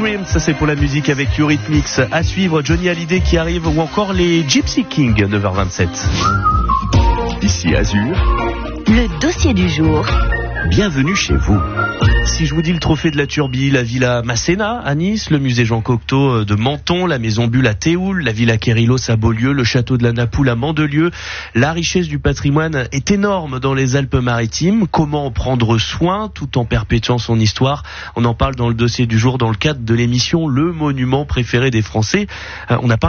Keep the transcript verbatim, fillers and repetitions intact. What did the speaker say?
Dream, ça c'est pour la musique avec Eurythmics. À suivre, Johnny Hallyday qui arrive ou encore les Gypsy Kings, neuf heures vingt-sept. Ici Azur, le dossier du jour. Bienvenue chez vous. Si je vous dis le trophée de la Turbie, la Villa Masséna à Nice, le musée Jean Cocteau de Menton, la maison Bulle à Théoul, la Villa Kérylos à Beaulieu, le château de la Napoule à Mandelieu, la richesse du patrimoine est énorme dans les Alpes-Maritimes. Comment en prendre soin tout en perpétuant son histoire? On en parle dans le dossier du jour dans le cadre de l'émission Le Monument préféré des Français. On a parlé